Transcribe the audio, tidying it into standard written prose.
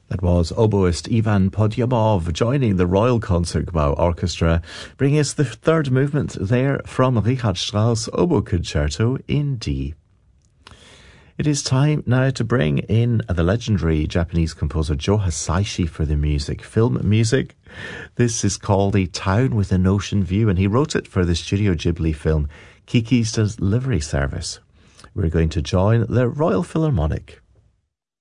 That was oboist Ivan Podyabov joining the Royal Concertgebouw Orchestra, bringing us the third movement there from Richard Strauss' Oboe Concerto in D. It is time now to bring in the legendary Japanese composer Joe Hisaishi for the film music. This is called A Town with an Ocean View, and he wrote it for the Studio Ghibli film Kiki's Delivery Service. We're going to join the Royal Philharmonic.